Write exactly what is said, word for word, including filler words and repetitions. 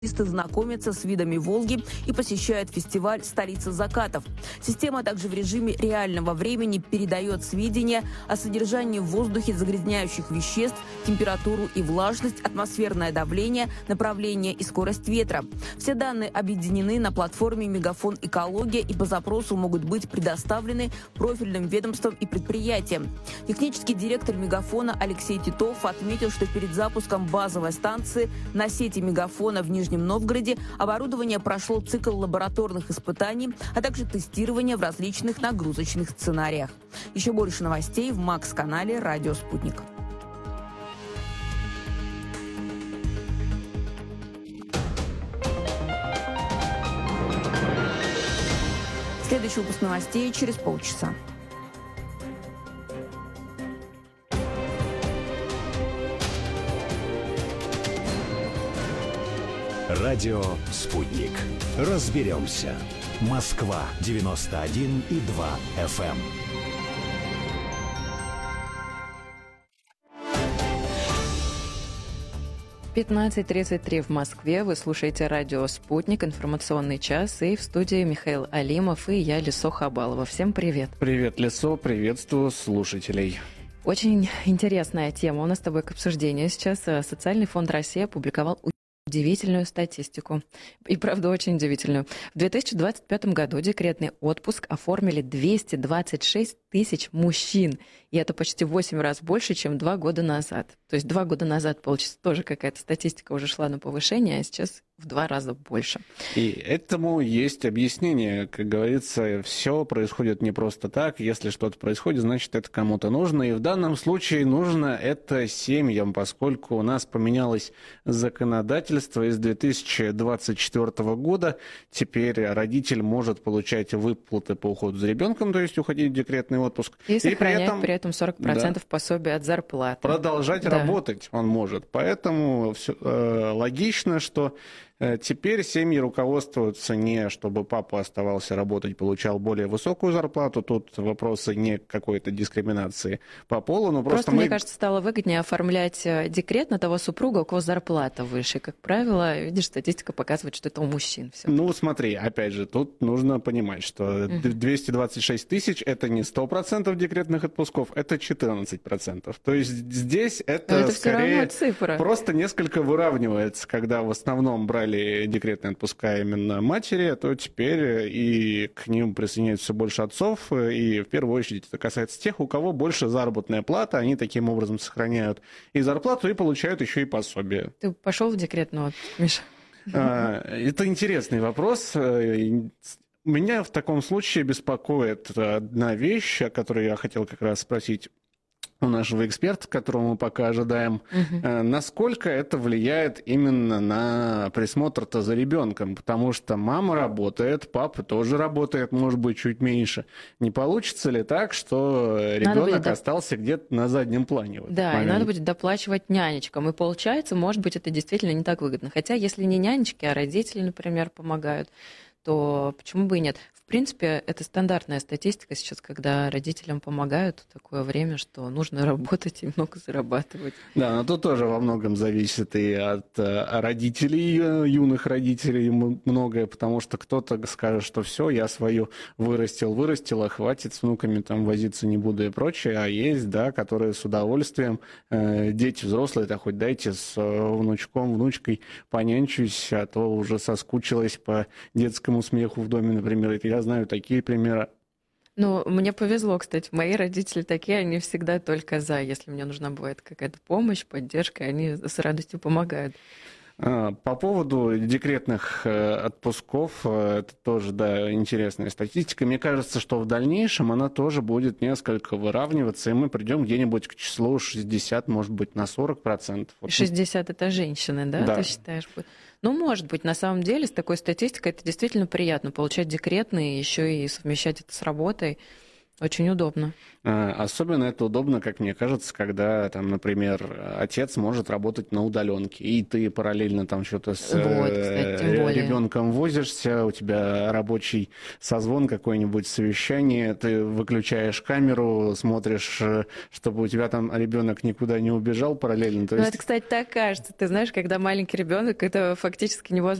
Туристы знакомятся с видами Волги и посещают фестиваль «Столица закатов». Система также в режиме реального времени передает сведения о содержании в воздухе загрязняющих веществ, температуру и влажность, атмосферное давление, направление и скорость ветра. Все данные объединены на платформе «Мегафон Экология» и по запросу могут быть предоставлены профильным ведомствам и предприятиям. Технический директор «Мегафона» Алексей Титов отметил, что перед запуском базовой станции на сети «Мегафона» в Нижнем В Нижнем Новгороде оборудование прошло цикл лабораторных испытаний, а также тестирование в различных нагрузочных сценариях. Еще больше новостей в Макс-канале «Радио Спутник». Следующий выпуск новостей через полчаса. Радио «Спутник». Разберемся. Москва девяносто один и два эф эм. пятнадцать тридцать три в Москве. Вы слушаете радио «Спутник», информационный час. И в студии Михаил Алимов и я, Лисо Хабалова. Всем привет. Привет, Лисо. Приветствую слушателей. Очень интересная тема у нас с тобой к обсуждению. Сейчас Социальный фонд России опубликовал удивительную статистику. И, правда, очень удивительную. В две тысячи двадцать пятом году декретный отпуск оформили двести двадцать шесть тысяч мужчин. И это почти в восемь раз больше, чем два года назад. То есть два года назад, получится, тоже какая-то статистика уже шла на повышение, а сейчас в два раза больше. И этому есть объяснение. Как говорится, все происходит не просто так. Если что-то происходит, значит, это кому-то нужно. И в данном случае нужно это семьям, поскольку у нас поменялось законодательство из две тысячи двадцать четвёртого года. Теперь родитель может получать выплаты по уходу за ребенком, то есть уходить в декретный отпуск. И, и сохранять при этом, при этом сорок процентов да, пособия от зарплаты. Продолжать да. работать он может. Поэтому все, э, логично, что теперь семьи руководствуются не, чтобы папа оставался работать, получал более высокую зарплату. Тут вопросы не какой-то дискриминации по полу, но просто, просто мы... мне кажется, стало выгоднее оформлять декрет на того супруга, у кого зарплата выше. Как правило, видишь, статистика показывает, что это у мужчин. Всё. Ну, смотри, опять же, тут нужно понимать, что двести двадцать шесть тысяч – это не сто процентов декретных отпусков, это четырнадцать процентов. То есть здесь это, это скорее цифра. Просто несколько выравнивается, когда в основном брали декретные отпуска именно матери, то теперь и к ним присоединяется все больше отцов, и в первую очередь это касается тех, у кого больше заработная плата, они таким образом сохраняют и зарплату, и получают еще и пособие. Ты пошел в декретный отпуск, Миша? Это интересный вопрос. Меня в таком случае беспокоит одна вещь, о которой я хотел как раз спросить у нашего эксперта, которого мы пока ожидаем, uh-huh. насколько это влияет именно на присмотр-то за ребенком, потому что мама работает, папа тоже работает, может быть, чуть меньше. Не получится ли так, что ребенок остался доп... где-то на заднем плане? Да, и надо будет доплачивать нянечкам. И получается, может быть, это действительно не так выгодно. Хотя, если не нянечки, а родители, например, помогают, то почему бы и нет? В принципе, это стандартная статистика сейчас, когда родителям помогают в такое время, что нужно работать и много зарабатывать. Да, но тут тоже во многом зависит и от родителей, юных родителей многое, потому что кто-то скажет, что все, я свою вырастил, вырастила, хватит с внуками там возиться не буду и прочее, а есть, да, которые с удовольствием, дети взрослые, да хоть дайте с внучком, внучкой понянчусь, а то уже соскучилась по детскому смеху в доме, например, и я знаю такие примеры. Ну, мне повезло, кстати. Мои родители такие, они всегда только за. Если мне нужна бывает какая-то помощь, поддержка, они с радостью помогают. По поводу декретных отпусков, это тоже, да, интересная статистика. Мне кажется, что в дальнейшем она тоже будет несколько выравниваться, и мы придем где-нибудь к числу шестьдесят, может быть, на сорок процентов. шестьдесят это женщины, да, да, ты считаешь? Ну, может быть, на самом деле, с такой статистикой это действительно приятно, получать декретные, еще и совмещать это с работой. Очень удобно. Особенно это удобно, как мне кажется, когда, там, например, отец может работать на удаленке, и ты параллельно там что-то с Вот, кстати, тем более. ребенком возишься, у тебя рабочий созвон, какое-нибудь совещание, ты выключаешь камеру, смотришь, чтобы у тебя там ребенок никуда не убежал параллельно. То ну, есть... это, кстати, так кажется. Ты знаешь, когда маленький ребенок, это фактически невозможно.